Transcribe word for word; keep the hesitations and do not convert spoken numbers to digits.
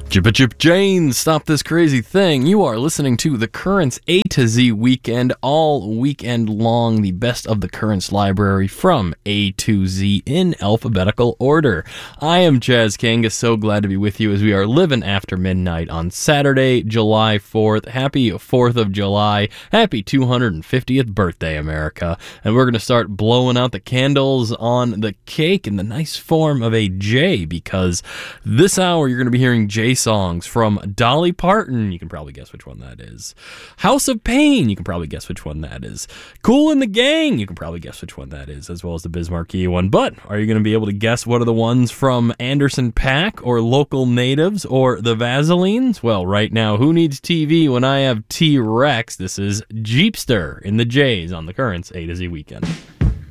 Chippa Chip Jane, stop this crazy thing. You are listening to the Currents A to Z Weekend, all weekend long, the best of the Currents library from A to Z in alphabetical order. I am Jazz Kanga, so glad to be with you as we are living after midnight on Saturday, July fourth. Happy fourth of July. Happy two hundred fiftieth birthday, America. And we're going to start blowing out the candles on the cake in the nice form of a J, because this hour you're going to be hearing J songs from Dolly Parton. You can probably guess which one that is. House of Pain. You can probably guess which one that is. Cool in the Gang. You can probably guess which one that is, as well as the Biz Markie one. But are you going to be able to guess what are the ones from Anderson .Paak or Local Natives or the Vaselines? Well, right now, who needs T V when I have T-Rex? This is Jeepster in the J's on the Currents A to Z Weekend.